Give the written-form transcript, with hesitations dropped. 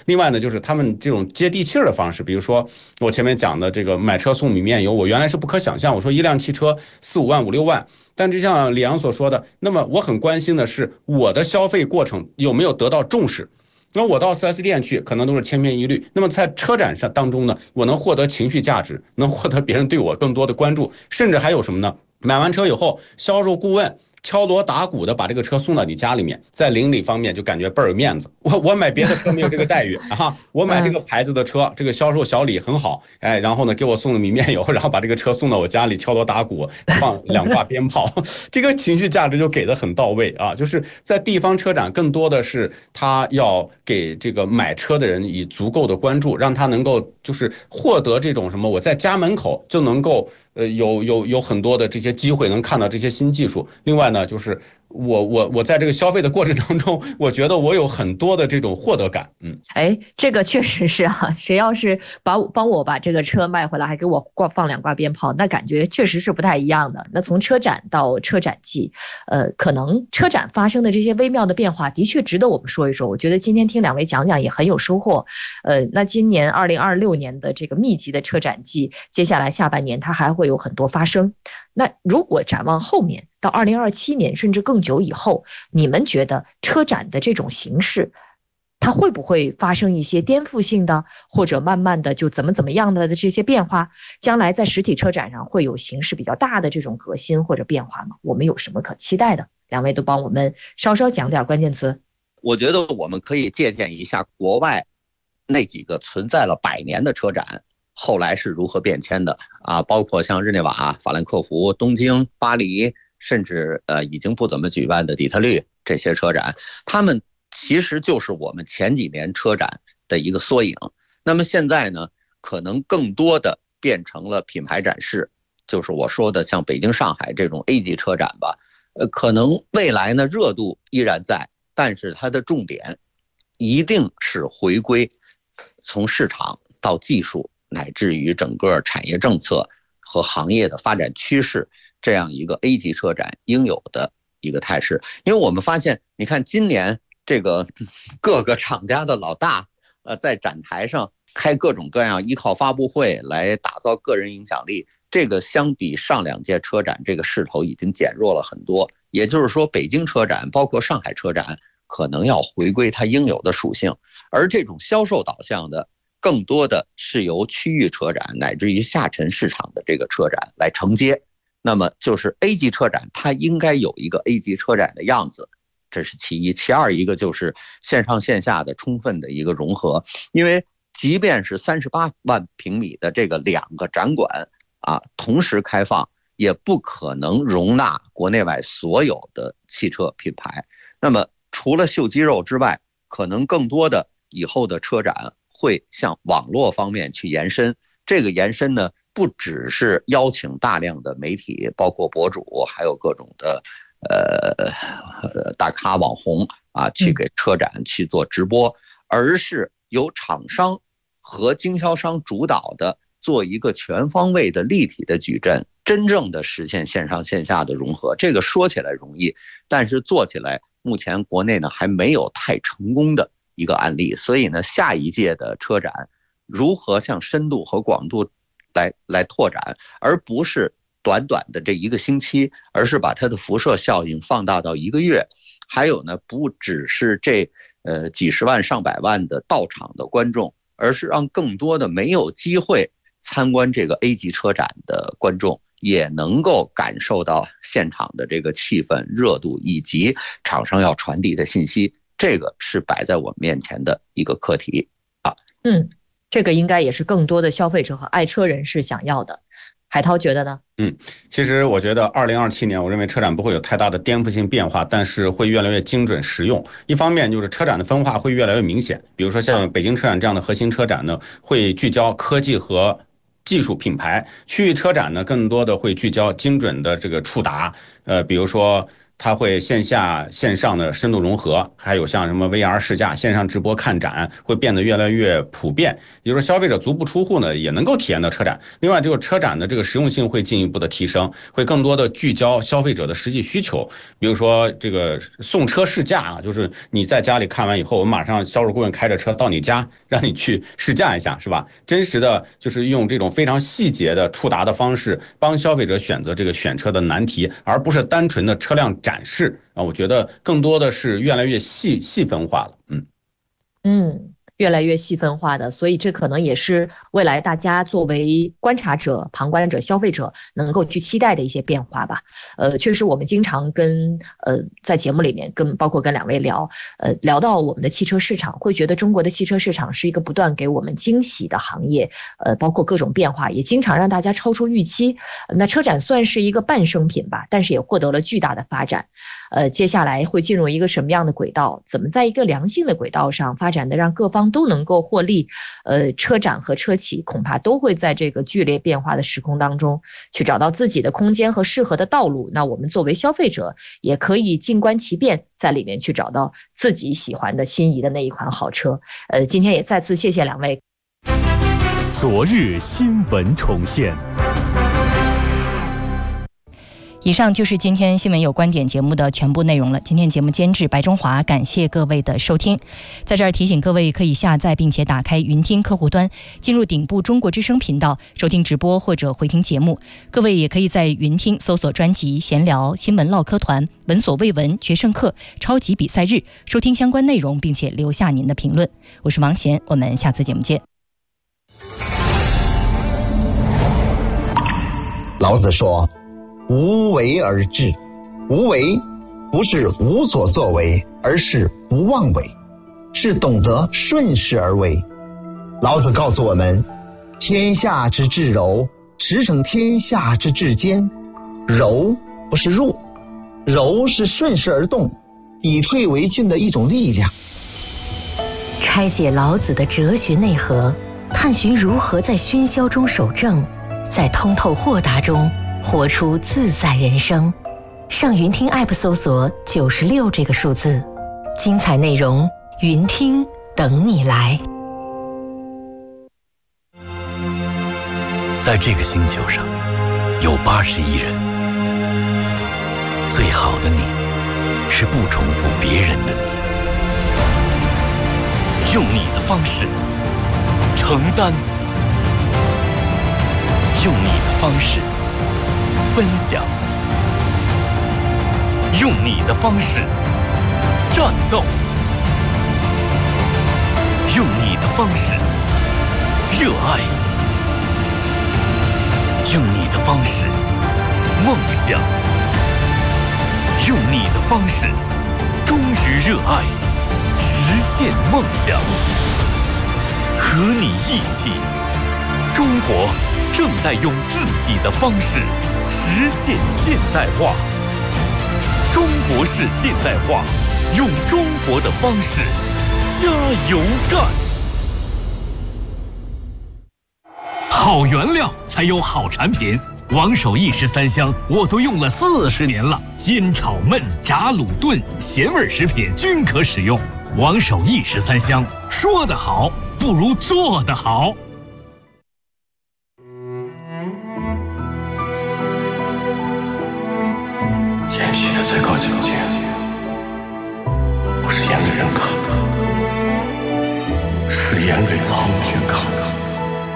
另外呢，就是他们这种接地气儿的方式，比如说我前面讲的这个买车送米面油，我原来是不可想象，我说一辆汽车4、5万、5、6万。但就像李阳所说的，那么我很关心的是我的消费过程有没有得到重视。那我到 4S 店去，可能都是千篇一律。那么在车展上当中呢，我能获得情绪价值，能获得别人对我更多的关注，甚至还有什么呢？买完车以后，销售顾问敲锣打鼓的把这个车送到你家里面，在邻里方面就感觉倍儿有面子。我买别的车没有这个待遇啊，我买这个牌子的车，这个销售小李很好，哎，然后呢给我送了米面油，然后把这个车送到我家里，敲锣打鼓，放2挂鞭炮，这个情绪价值就给的很到位啊。就是在地方车展，更多的是他要给这个买车的人以足够的关注，让他能够就是获得这种什么，我在家门口就能够。有很多的这些机会能看到这些新技术。另外呢，就是我在这个消费的过程当中，我觉得我有很多的这种获得感。 哎，这个确实是啊，谁要是帮我把这个车卖回来，还给我放2挂鞭炮，那感觉确实是不太一样的。那从车展到车展季，可能车展发生的这些微妙的变化，的确值得我们说一说。我觉得今天听2位讲讲也很有收获。那今年2026年的这个密集的车展季，接下来下半年它还会有很多发生。那如果展望后面到2027年甚至更久以后，你们觉得车展的这种形式，它会不会发生一些颠覆性的，或者慢慢的就怎么样的这些变化？将来在实体车展上会有形式比较大的这种革新或者变化吗？我们有什么可期待的？2位都帮我们稍稍讲点关键词。 我觉得我们可以借鉴一下国外那几个存在了100年的车展，后来是如何变迁的啊？包括像日内瓦、法兰克福、东京、巴黎，甚至已经不怎么举办的底特律这些车展，他们其实就是我们前几年车展的一个缩影。那么现在呢，可能更多的变成了品牌展示，就是我说的像北京、上海这种 A 级车展吧。可能未来呢热度依然在，但是它的重点一定是回归从市场到技术，乃至于整个产业政策和行业的发展趋势，这样一个 A 级车展应有的一个态势。因为我们发现，你看今年这个各个厂家的老大，在展台上开各种各样依靠发布会来打造个人影响力，这个相比上2届车展，这个势头已经减弱了很多。也就是说，北京车展包括上海车展可能要回归它应有的属性，而这种销售导向的更多的是由区域车展乃至于下沉市场的这个车展来承接。那么就是 A 级车展它应该有一个 A 级车展的样子，这是其一。其二，一个就是线上线下的充分的一个融合。因为即便是38万平米的这个2个展馆啊，同时开放，也不可能容纳国内外所有的汽车品牌。那么除了秀肌肉之外，可能更多的以后的车展会向网络方面去延伸。这个延伸呢，不只是邀请大量的媒体，包括博主，还有各种的大咖网红啊，去给车展去做直播，而是由厂商和经销商主导的做一个全方位的立体的矩阵，真正的实现线上线下的融合。这个说起来容易，但是做起来目前国内呢还没有太成功的一个案例。所以呢，下一届的车展如何向深度和广度来拓展，而不是短短的这1个星期，而是把它的辐射效应放大到1个月。还有呢，不只是这几十万上百万的到场的观众，而是让更多的没有机会参观这个 A 级车展的观众也能够感受到现场的这个气氛、热度以及厂商要传递的信息。这个是摆在我们面前的一个课题啊。 这个应该也是更多的消费者和爱车人士想要的。海涛觉得呢？ 其实我觉得2027年，我认为车展不会有太大的颠覆性变化，但是会越来越精准实用。一方面就是车展的分化会越来越明显，比如说像北京车展这样的核心车展呢，会聚焦科技和技术品牌；区域车展呢，更多的会聚焦精准的这个触达。比如说它会线下线上的深度融合，还有像什么 VR 试驾、线上直播看展，会变得越来越普遍。也就是说，消费者足不出户呢，也能够体验到车展。另外，这个车展的这个实用性会进一步的提升，会更多的聚焦消费者的实际需求。比如说这个送车试驾啊，就是你在家里看完以后，我们马上销售顾问开着车到你家，让你去试驾一下，是吧？真实的就是用这种非常细节的触达的方式，帮消费者选择这个选车的难题，而不是单纯的车辆展示啊。我觉得更多的是越来越细分化了。 越来越细分化的，所以这可能也是未来大家作为观察者、旁观者、消费者能够去期待的一些变化吧。确实我们经常在节目里面包括跟两位聊到我们的汽车市场，会觉得中国的汽车市场是一个不断给我们惊喜的行业，包括各种变化，也经常让大家超出预期。那车展算是一个半生品吧，但是也获得了巨大的发展。接下来会进入一个什么样的轨道？怎么在一个良性的轨道上发展的让各方都能够获利？车展和车企恐怕都会在这个剧烈变化的时空当中去找到自己的空间和适合的道路。那我们作为消费者也可以静观其变，在里面去找到自己喜欢的心仪的那一款好车。今天也再次谢谢两位。 昨日新闻重现。 以上就是今天新闻有观点节目的全部内容了。今天节目监制白中华，感谢各位的收听。在这儿提醒各位，可以下载并且打开云听客户端，进入顶部中国之声频道收听直播或者回听节目。各位也可以在云听搜索专辑闲聊、新闻唠嗑团、闻所未闻、决胜课、超级比赛日，收听相关内容，并且留下您的评论。我是王贤，我们下次节目见。 老子说，无为而治。无为不是无所作为，而是不妄为，是懂得顺势而为。老子告诉我们，天下之至柔，驰骋天下之至坚。柔不是弱，柔是顺势而动，以退为进的一种力量。 拆解老子的哲学内核，探寻如何在喧嚣中守正，在通透豁达中活出自在人生。上云听 App 搜索96这个数字，精彩内容云听等你来。 在这个星球上有80亿人，最好的你是不重复别人的你，用你的方式承担，用你的方式分享，用你的方式战斗，用你的方式热爱，用你的方式梦想，用你的方式忠于热爱，实现梦想。和你一起，中国正在用自己的方式实现现代化。中国式现代化，用中国的方式加油干。好原料才有好产品，王守义13香我都用了40年了，煎炒焖炸卤炖咸味食品均可使用。王守义13香，说得好不如做得好。 演戏的最高境界